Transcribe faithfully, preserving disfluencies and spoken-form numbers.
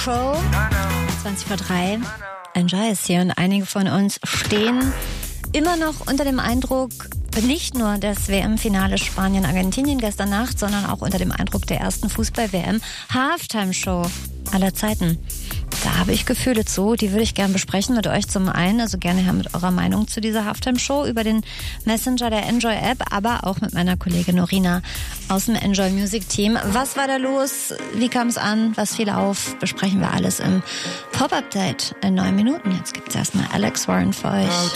Crow. zwanzig vor drei. Enjoy ist hier und einige von uns stehen immer noch unter dem Eindruck, nicht nur des W M-Finale Spanien-Argentinien gestern Nacht, sondern auch unter dem Eindruck der ersten Fußball-W M Halftime-Show aller Zeiten. Da habe ich Gefühle zu, die würde ich gerne besprechen mit euch zum einen, also gerne her mit eurer Meinung zu dieser Halftime-Show über den Messenger der Enjoy-App, aber auch mit meiner Kollegin Norina aus dem Enjoy Music Team. Was war da los? Wie kam es an? Was fiel auf? Besprechen wir alles im Pop-Update in neun Minuten. Jetzt gibt es erstmal Alex Warren für euch.